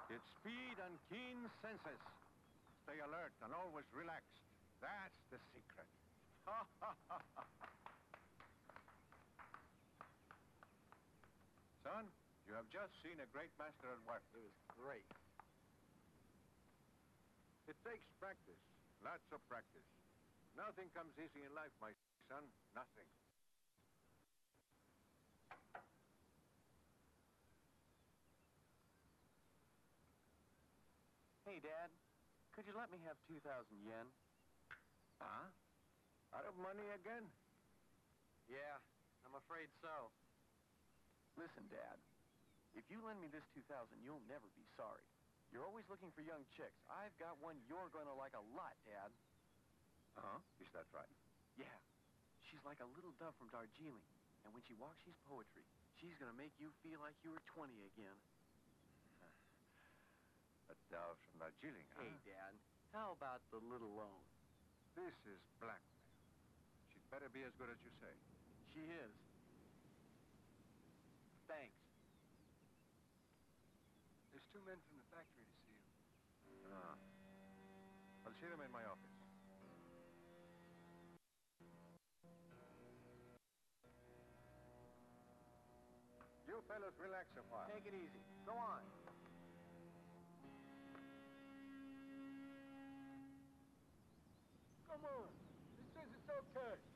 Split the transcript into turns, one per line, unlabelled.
It's speed and keen senses. Stay alert and always relaxed. That's the secret. Ha ha ha ha. Son, you have just seen a great master at work.
It was great.
It takes practice, lots of practice. Nothing comes easy in life, my son, nothing.
Hey, Dad, could you let me have 2,000 yen?
Huh? Out of money again?
Yeah, I'm afraid so. Listen, Dad, if you lend me this 2,000, you'll never be sorry. You're always looking for young chicks. I've got one you're going to like a lot, Dad.
Uh-huh. Is that right?
Yeah. She's like a little dove from Darjeeling. And when she walks, she's poetry. She's going to make you feel like you were 20 again.
A dove from Darjeeling, huh?
Hey, Dad, how about the little loan?
This is blackmail. She'd better be as good as you say.
She is. Thanks.
There's 2 men from the factory to see you.
Ah. I'll see them in my office. You fellas relax a while.
Take it easy. Go on.
Come on. He says it's okay.